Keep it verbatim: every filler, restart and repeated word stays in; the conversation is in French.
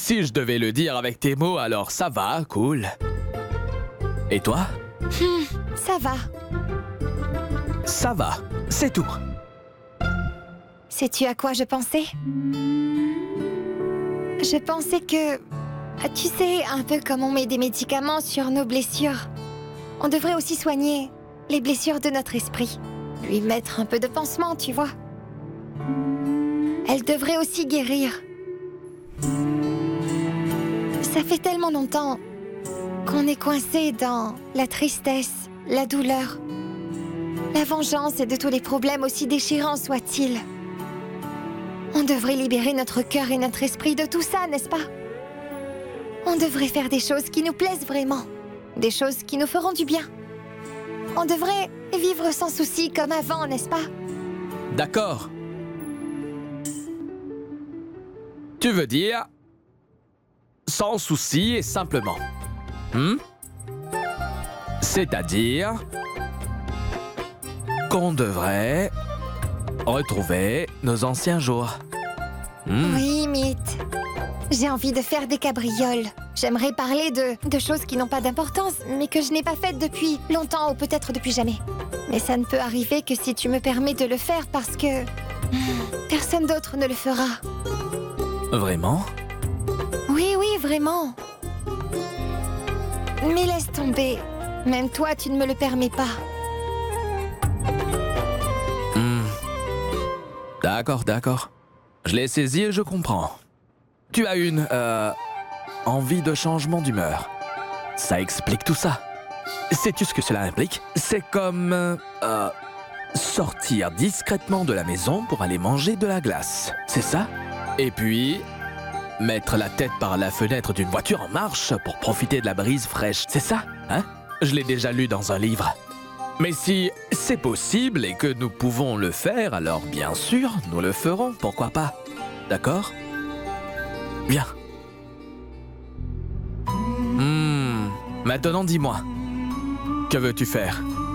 Si je devais le dire avec tes mots, alors ça va, cool. Et toi? Hmm, ça va. Ça va, c'est tout. Sais-tu à quoi je pensais? Je pensais que... Tu sais, un peu comme on met des médicaments sur nos blessures, on devrait aussi soigner les blessures de notre esprit. Lui mettre un peu de pansement, tu vois. Elle devrait aussi guérir. Ça fait tellement longtemps qu'on est coincé dans la tristesse, la douleur, la vengeance et de tous les problèmes, aussi déchirants soient-ils. On devrait libérer notre cœur et notre esprit de tout ça, n'est-ce pas? On devrait faire des choses qui nous plaisent vraiment, des choses qui nous feront du bien. On devrait vivre sans souci comme avant, n'est-ce pas? D'accord. Tu veux dire sans souci et simplement. Hmm? C'est-à-dire qu'on devrait retrouver nos anciens jours. Hmm? Oui, Mythe. J'ai envie de faire des cabrioles. J'aimerais parler de, de choses qui n'ont pas d'importance, mais que je n'ai pas faites depuis longtemps ou peut-être depuis jamais. Mais ça ne peut arriver que si tu me permets de le faire parce que personne d'autre ne le fera. Vraiment? Oui, oui, vraiment. Mais laisse tomber. Même toi, tu ne me le permets pas. Hmm. D'accord, d'accord. Je l'ai saisi et je comprends. Tu as une euh, envie de changement d'humeur. Ça explique tout ça. Sais-tu ce que cela implique? C'est comme euh, sortir discrètement de la maison pour aller manger de la glace. C'est ça? Et puis, mettre la tête par la fenêtre d'une voiture en marche pour profiter de la brise fraîche. C'est ça? Hein? Je l'ai déjà lu dans un livre. Mais si c'est possible et que nous pouvons le faire, alors bien sûr, nous le ferons. Pourquoi pas? D'accord? Bien. Hmm. Maintenant, dis-moi. Que veux-tu faire?